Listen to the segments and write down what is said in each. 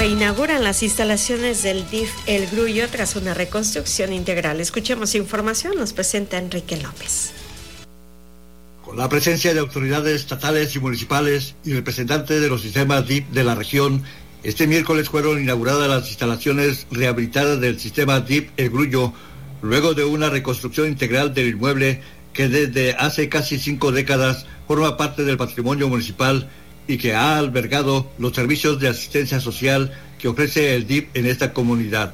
inauguran las instalaciones del DIF El Grullo tras una reconstrucción integral. Escuchemos información, nos presenta Enrique López. Con la presencia de autoridades estatales y municipales y representantes de los sistemas DIF de la región, este miércoles fueron inauguradas las instalaciones rehabilitadas del sistema DIF El Grullo, luego de una reconstrucción integral del inmueble que desde hace casi 5 décadas forma parte del patrimonio municipal y que ha albergado los servicios de asistencia social que ofrece el DIF en esta comunidad.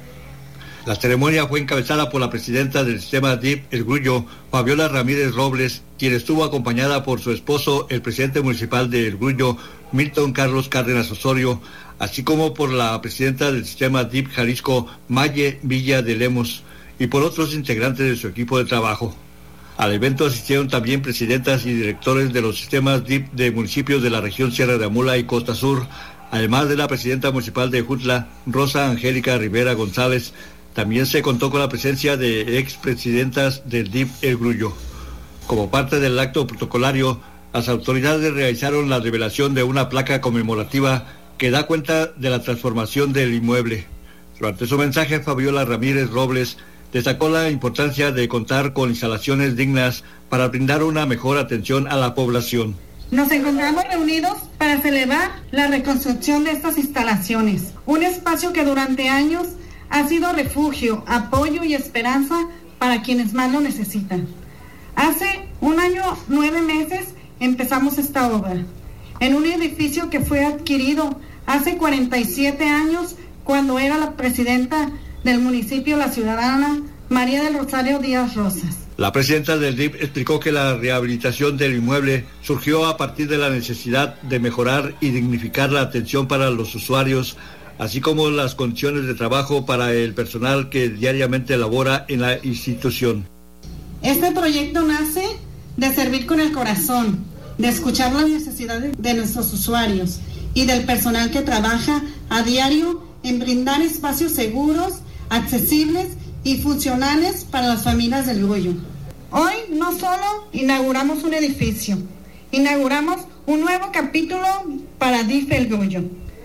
La ceremonia fue encabezada por la presidenta del sistema DIF El Grullo, Fabiola Ramírez Robles, quien estuvo acompañada por su esposo, el presidente municipal de El Grullo, Milton Carlos Cárdenas Osorio, así como por la presidenta del sistema DIF Jalisco, Maye Villa de Lemos, y por otros integrantes de su equipo de trabajo. Al evento asistieron también presidentas y directores de los sistemas DIF de municipios de la región Sierra de Amula y Costa Sur, además de la presidenta municipal de Jutla, Rosa Angélica Rivera González. También se contó con la presencia de expresidentas del DIF El Grullo. Como parte del acto protocolario, las autoridades realizaron la revelación de una placa conmemorativa que da cuenta de la transformación del inmueble. Durante su mensaje, Fabiola Ramírez Robles destacó la importancia de contar con instalaciones dignas para brindar una mejor atención a la población. Nos encontramos reunidos para celebrar la reconstrucción de estas instalaciones, un espacio que durante años ha sido refugio, apoyo y esperanza para quienes más lo necesitan. Hace 1 año, 9 meses empezamos esta obra, en un edificio que fue adquirido hace 47 años cuando era la presidenta del municipio, la ciudadana María del Rosario Díaz Rosas. La presidenta del DIF explicó que la rehabilitación del inmueble surgió a partir de la necesidad de mejorar y dignificar la atención para los usuarios, así como las condiciones de trabajo para el personal que diariamente labora en la institución. Este proyecto nace de servir con el corazón, de escuchar las necesidades de nuestros usuarios y del personal que trabaja a diario en brindar espacios seguros, accesibles y funcionales para las familias del Grullo. Hoy no solo inauguramos un edificio, inauguramos un nuevo capítulo para DIF El Grullo.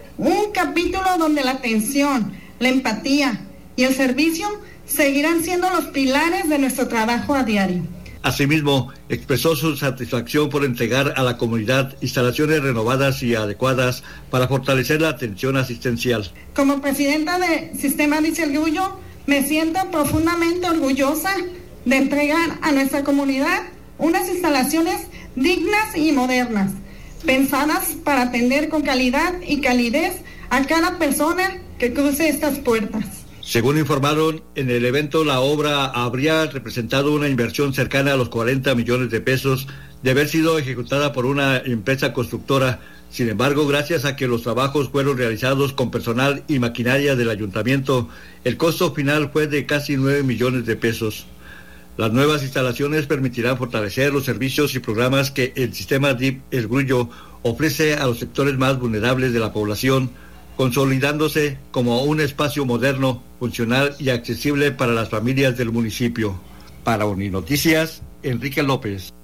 Un capítulo donde la atención, la empatía y el servicio seguirán siendo los pilares de nuestro trabajo a diario. Asimismo, expresó su satisfacción por entregar a la comunidad instalaciones renovadas y adecuadas para fortalecer la atención asistencial. Como presidenta del Sistema DIF El Grullo, me siento profundamente orgullosa de entregar a nuestra comunidad unas instalaciones dignas y modernas, pensadas para atender con calidad y calidez a cada persona que cruce estas puertas. Según informaron, en el evento la obra habría representado una inversión cercana a los 40 millones de pesos de haber sido ejecutada por una empresa constructora. Sin embargo, gracias a que los trabajos fueron realizados con personal y maquinaria del ayuntamiento, el costo final fue de casi 9 millones de pesos. Las nuevas instalaciones permitirán fortalecer los servicios y programas que el sistema DIF El Grullo ofrece a los sectores más vulnerables de la población, consolidándose como un espacio moderno, funcional y accesible para las familias del municipio. Para Uninoticias, Enrique López.